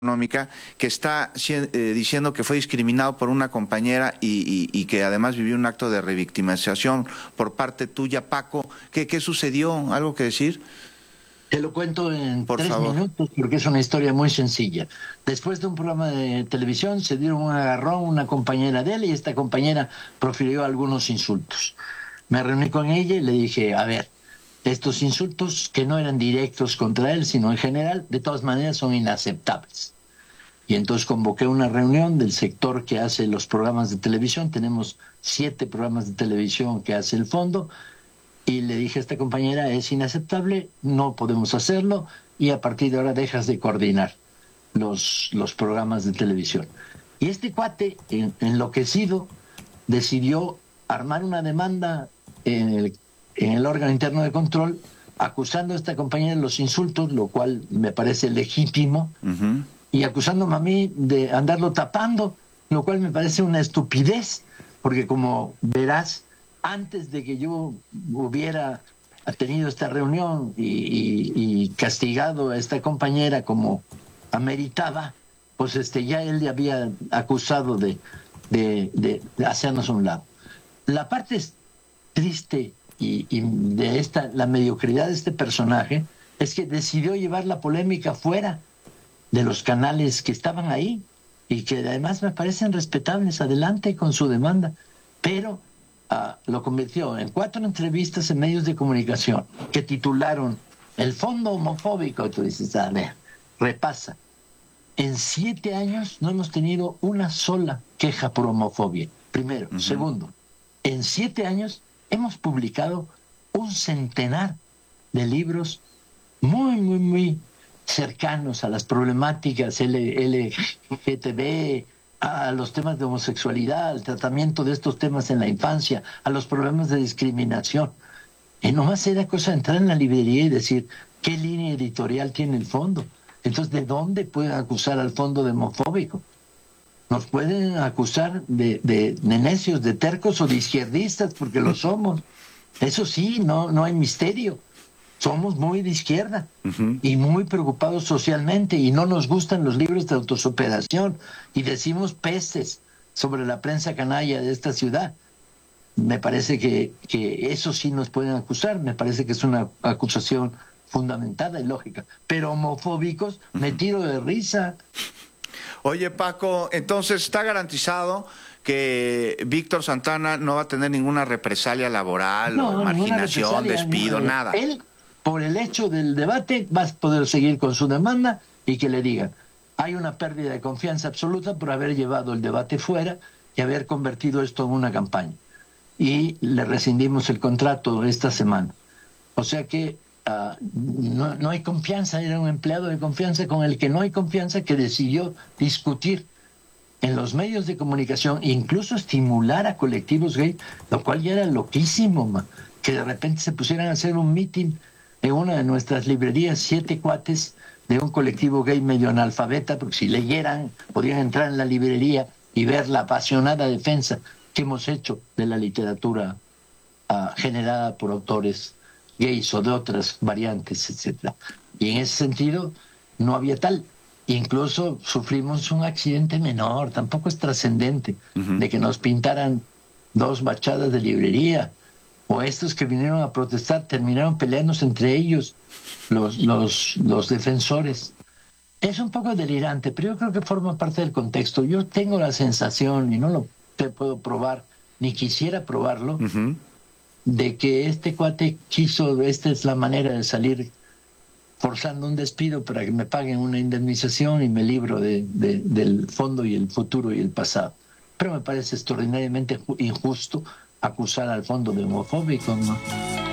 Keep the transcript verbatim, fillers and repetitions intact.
Económica, que está eh, diciendo que fue discriminado por una compañera y, y, y que además vivió un acto de revictimización por parte tuya, Paco. ¿Qué, qué sucedió? ¿Algo que decir? Te lo cuento en Por tres favor. minutos porque es una historia muy sencilla. Después de un programa de televisión se dieron un agarrón una compañera de él y esta compañera profirió algunos insultos. Me reuní con ella y le dije, a ver, estos insultos que no eran directos contra él, sino en general, de todas maneras son inaceptables. Y entonces convoqué una reunión del sector que hace los programas de televisión. Tenemos siete programas de televisión que hace el fondo. Y le dije a esta compañera, es inaceptable, no podemos hacerlo y a partir de ahora dejas de coordinar los, los programas de televisión. Y este cuate, en, enloquecido, decidió armar una demanda en el, en el órgano interno de control acusando a esta compañera de los insultos, lo cual me parece legítimo, uh-huh. y acusándome a mí de andarlo tapando, lo cual me parece una estupidez, porque como verás, antes de que yo hubiera tenido esta reunión y, y, y castigado a esta compañera como ameritaba, pues este, ya él le había acusado de, de, de, de hacernos a un lado. La parte triste y, y de esta, la mediocridad de este personaje es que decidió llevar la polémica fuera de los canales que estaban ahí y que además me parecen respetables, adelante con su demanda, pero Uh, lo convirtió en cuatro entrevistas en medios de comunicación que titularon El Fondo Homofóbico. Y tú dices, a ver, repasa. En siete años no hemos tenido una sola queja por homofobia. Primero. Uh-huh. Segundo, en siete años hemos publicado un centenar de libros muy, muy, muy cercanos a las problemáticas L G T B, a los temas de homosexualidad, al tratamiento de estos temas en la infancia, a los problemas de discriminación. Y nomás era cosa de entrar en la librería y decir, ¿qué línea editorial tiene el fondo? Entonces, ¿de dónde pueden acusar al fondo de homofóbico? Nos pueden acusar de, de, de necios, de tercos o de izquierdistas, porque lo somos. Eso sí, no, no hay misterio. Somos muy de izquierda, uh-huh. y muy preocupados socialmente y no nos gustan los libros de autosuperación y decimos pestes sobre la prensa canalla de esta ciudad. Me parece que, que eso sí nos pueden acusar, me parece que es una acusación fundamentada y lógica, pero homofóbicos, uh-huh. me tiro de risa. Oye, Paco, entonces está garantizado que Víctor Santana no va a tener ninguna represalia laboral, no, o marginación, despido, no, nada. Él, por el hecho del debate, va a poder seguir con su demanda y que le digan, hay una pérdida de confianza absoluta por haber llevado el debate fuera y haber convertido esto en una campaña. Y le rescindimos el contrato esta semana. O sea que uh, no, no hay confianza, era un empleado de confianza con el que no hay confianza, que decidió discutir en los medios de comunicación, incluso estimular a colectivos gay, lo cual ya era loquísimo, man, que de repente se pusieran a hacer un meeting en una de nuestras librerías, siete cuates de un colectivo gay medio analfabeta, porque si leyeran, podían entrar en la librería y ver la apasionada defensa que hemos hecho de la literatura uh, generada por autores gays o de otras variantes, etcétera. Y en ese sentido, no había tal. Incluso sufrimos un accidente menor, tampoco es trascendente, uh-huh. de que nos pintaran dos bachadas de librería, o estos que vinieron a protestar terminaron peleándose entre ellos, los, los, los defensores. Es un poco delirante, pero yo creo que forma parte del contexto. Yo tengo la sensación, y no lo te puedo probar, ni quisiera probarlo, uh-huh. de que este cuate quiso, esta es la manera de salir forzando un despido para que me paguen una indemnización y me libro de, de, del fondo y el futuro y el pasado. Pero me parece extraordinariamente injusto acusar al fondo de homofóbico, ¿no?